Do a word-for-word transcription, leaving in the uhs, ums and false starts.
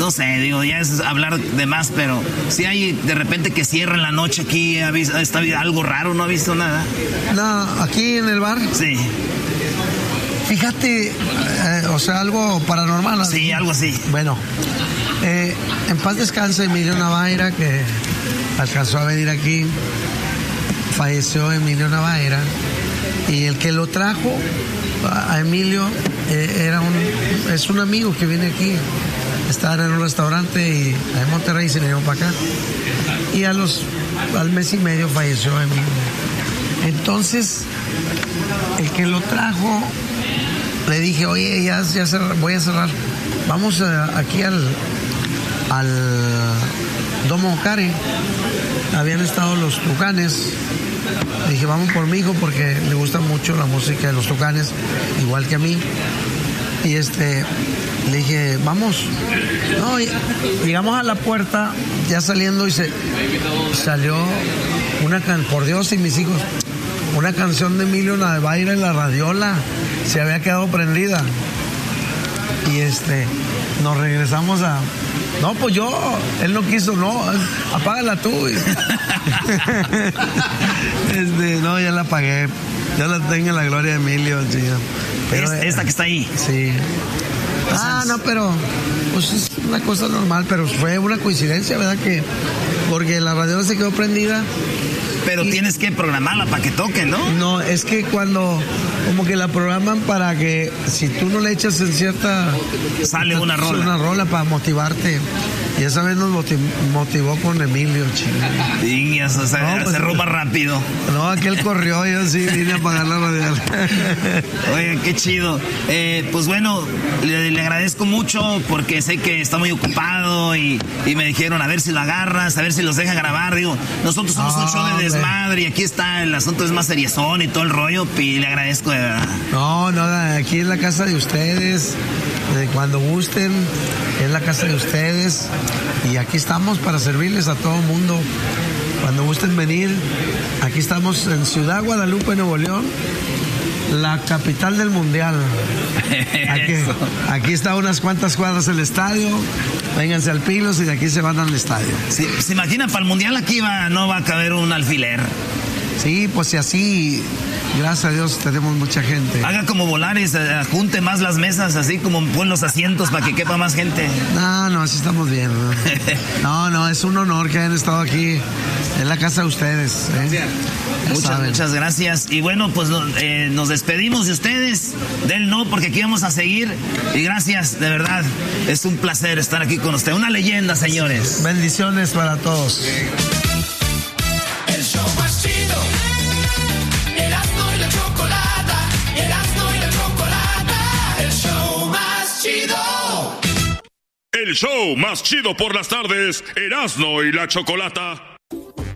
no sé, digo, ya es hablar de más, pero si hay de repente que cierran la noche aquí, ¿ha visto, está algo raro? ¿No ha visto nada? No, aquí en el bar. Sí. Fíjate, eh, o sea, algo paranormal. Sí, algo así. Bueno, eh, en paz descanse Emilio Navaira, que alcanzó a venir aquí. Falleció Emilio Navaira. Y el que lo trajo a Emilio eh, era un, es un amigo que viene aquí. Estaba en un restaurante y en Monterrey se vino para acá. Y a los, al mes y medio falleció Emilio. Entonces, el que lo trajo, le dije, oye, ya, ya cerrar, voy a cerrar. Vamos a, aquí al, al Domo Care. Habían estado los Tucanes. Le dije, vamos por mi hijo porque le gusta mucho la música de los Tucanes, igual que a mí. Y este, le dije, vamos. No, llegamos a la puerta, ya saliendo, y se salió una can, por Dios y mis hijos, una canción de Emilio Navaira en la radiola. Se había quedado prendida. Y este, nos regresamos a... No, pues yo, él no quiso, no, apágala tú. Este, no, ya la apagué. Ya la tengo en la gloria de Emilio, chica. Pero, ¿Es, esta que está ahí? Sí. Entonces, ah, no, pero pues es una cosa normal, pero fue una coincidencia, ¿verdad? Que porque la radio se quedó prendida. Pero y, tienes que programarla para que toque, ¿no? No, es que cuando como que la programan para que si tú no le echas en cierta... Sale una rola. Una rola para motivarte. Y esa vez nos motivó con Emilio, chico. Niñas, o sea, no, pues, se roba rápido. No, aquel corrió, yo sí vine a apagar la radial. Oye, qué chido. Eh, pues bueno, le, le agradezco mucho porque sé que está muy ocupado y, y me dijeron a ver si lo agarras, a ver si los deja grabar. Digo, nosotros somos oh, un show de desmadre y aquí está, el asunto es más seriezón y todo el rollo, y le agradezco de verdad. No, no, aquí es la casa de ustedes. Cuando gusten, es la casa de ustedes y aquí estamos para servirles a todo el mundo. Cuando gusten venir, aquí estamos en Ciudad Guadalupe, Nuevo León, la capital del mundial. Aquí, aquí está unas cuantas cuadras el estadio. Vénganse al Pilos y de aquí se van al estadio. Sí, ¿se imagina para el mundial aquí va, no va a caber un alfiler? Sí, pues si así, gracias a Dios tenemos mucha gente. Haga como Volaris, eh, junte más las mesas, así como pon los asientos para que quepa más gente. No, no, así estamos bien. No, no, no, es un honor que hayan estado aquí en la casa de ustedes. ¿eh? Muchas, muchas gracias. Y bueno, pues eh, nos despedimos de ustedes. Del no, porque aquí vamos a seguir. Y gracias, de verdad. Es un placer estar aquí con usted. Una leyenda, señores. Bendiciones para todos. El show más chido. Erasmo y la chocolata. Erasmo y la chocolata. El show más chido. El show más chido por las tardes. Erasmo y la chocolata.